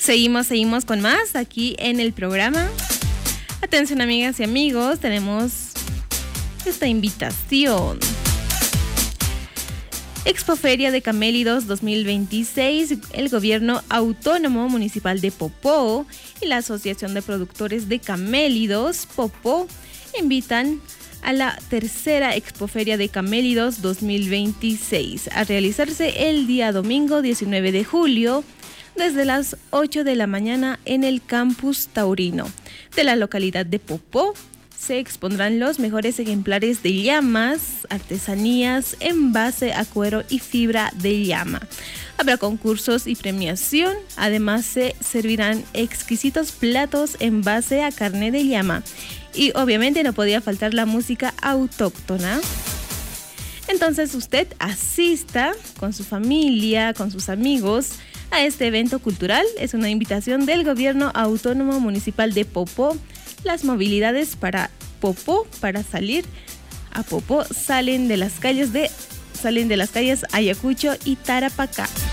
Seguimos con más aquí en el programa. Atención, amigas y amigos, tenemos esta invitación. Expoferia de Camélidos 2026, el Gobierno Autónomo Municipal de Popó y la Asociación de Productores de Camélidos Popó invitan a la tercera Expoferia de Camélidos 2026 a realizarse el día domingo 19 de julio desde las 8 de la mañana en el campus taurino de la localidad de Popó. Se expondrán los mejores ejemplares de llamas, artesanías en base a cuero y fibra de llama. Habrá concursos y premiación. Además, se servirán exquisitos platos en base a carne de llama. Y obviamente no podía faltar la música autóctona. Entonces usted asista con su familia, con sus amigos a este evento cultural. Es una invitación del Gobierno Autónomo Municipal de Popó. Las movilidades para Popó, para salir a Popó, salen de las calles Ayacucho y Tarapacá.